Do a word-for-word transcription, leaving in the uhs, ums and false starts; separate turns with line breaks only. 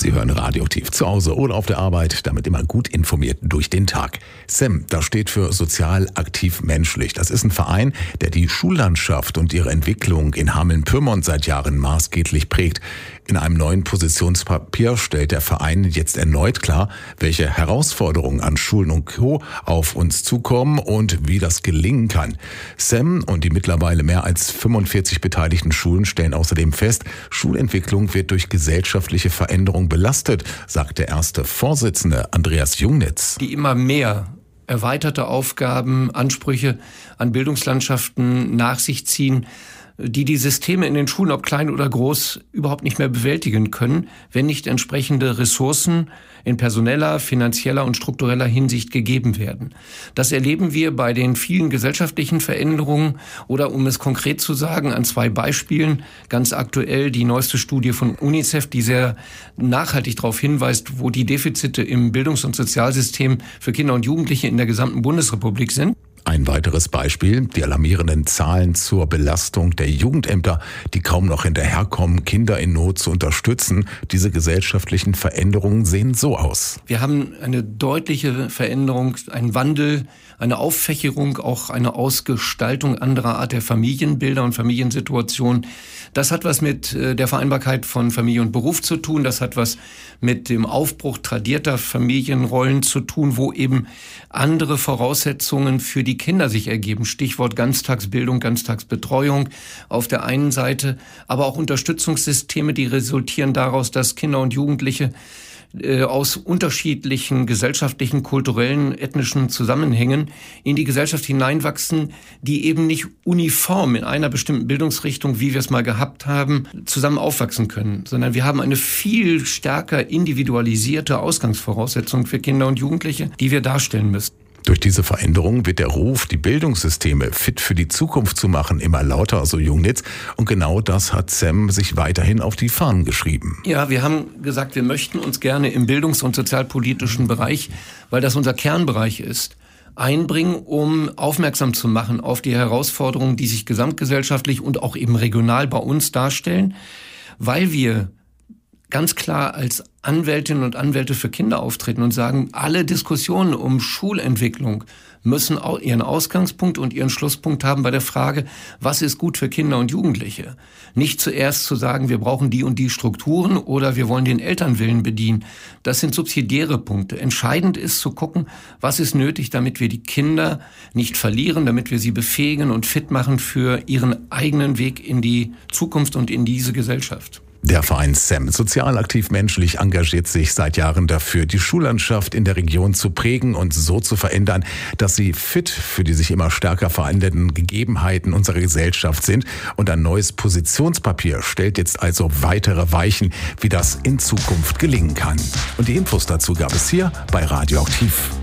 Sie hören Radioaktiv zu Hause oder auf der Arbeit, damit immer gut informiert durch den Tag. S E M, das steht für Sozial Aktiv Menschlich. Das ist ein Verein, der die Schullandschaft und ihre Entwicklung in Hameln-Pyrmont seit Jahren maßgeblich prägt. In einem neuen Positionspapier stellt der Verein jetzt erneut klar, welche Herausforderungen an Schulen und Co. auf uns zukommen und wie das gelingen kann. S E M und die mittlerweile mehr als fünfundvierzig beteiligten Schulen stellen außerdem fest, Schulentwicklung wird durch gesellschaftliche Veränderung belastet, sagt der erste Vorsitzende Andreas Jungnitz.
Die immer mehr erweiterte Aufgaben, Ansprüche an Bildungslandschaften nach sich ziehen, die die Systeme in den Schulen, ob klein oder groß, überhaupt nicht mehr bewältigen können, wenn nicht entsprechende Ressourcen in personeller, finanzieller und struktureller Hinsicht gegeben werden. Das erleben wir bei den vielen gesellschaftlichen Veränderungen oder, um es konkret zu sagen, an zwei Beispielen. Ganz aktuell die neueste Studie von UNICEF, die sehr nachhaltig darauf hinweist, wo die Defizite im Bildungs- und Sozialsystem für Kinder und Jugendliche in der gesamten Bundesrepublik sind.
Ein weiteres Beispiel, die alarmierenden Zahlen zur Belastung der Jugendämter, die kaum noch hinterherkommen, Kinder in Not zu unterstützen. Diese gesellschaftlichen Veränderungen sehen so aus.
Wir haben eine deutliche Veränderung, einen Wandel, eine Auffächerung, auch eine Ausgestaltung anderer Art der Familienbilder und Familiensituationen. Das hat was mit der Vereinbarkeit von Familie und Beruf zu tun. Das hat was mit dem Aufbruch tradierter Familienrollen zu tun, wo eben andere Voraussetzungen für die Kinder sich ergeben. Stichwort Ganztagsbildung, Ganztagsbetreuung auf der einen Seite, aber auch Unterstützungssysteme, die resultieren daraus, dass Kinder und Jugendliche äh, aus unterschiedlichen gesellschaftlichen, kulturellen, ethnischen Zusammenhängen in die Gesellschaft hineinwachsen, die eben nicht uniform in einer bestimmten Bildungsrichtung, wie wir es mal gehabt haben, zusammen aufwachsen können, sondern wir haben eine viel stärker individualisierte Ausgangsvoraussetzung für Kinder und Jugendliche, die wir darstellen müssen.
Durch diese Veränderung wird der Ruf, die Bildungssysteme fit für die Zukunft zu machen, immer lauter, so Jungnitz. Und genau das hat S E M sich weiterhin auf die Fahnen geschrieben.
Ja, wir haben gesagt, wir möchten uns gerne im bildungs- und sozialpolitischen Bereich, weil das unser Kernbereich ist, einbringen, um aufmerksam zu machen auf die Herausforderungen, die sich gesamtgesellschaftlich und auch eben regional bei uns darstellen, weil wir ganz klar als Anwältinnen und Anwälte für Kinder auftreten und sagen, alle Diskussionen um Schulentwicklung müssen ihren Ausgangspunkt und ihren Schlusspunkt haben bei der Frage, was ist gut für Kinder und Jugendliche? Nicht zuerst zu sagen, wir brauchen die und die Strukturen oder wir wollen den Elternwillen bedienen. Das sind subsidiäre Punkte. Entscheidend ist zu gucken, was ist nötig, damit wir die Kinder nicht verlieren, damit wir sie befähigen und fit machen für ihren eigenen Weg in die Zukunft und in diese Gesellschaft.
Der Verein S E M, sozial aktiv menschlich, engagiert sich seit Jahren dafür, die Schullandschaft in der Region zu prägen und so zu verändern, dass sie fit für die sich immer stärker verändernden Gegebenheiten unserer Gesellschaft sind. Und ein neues Positionspapier stellt jetzt also weitere Weichen, wie das in Zukunft gelingen kann. Und die Infos dazu gab es hier bei Radioaktiv.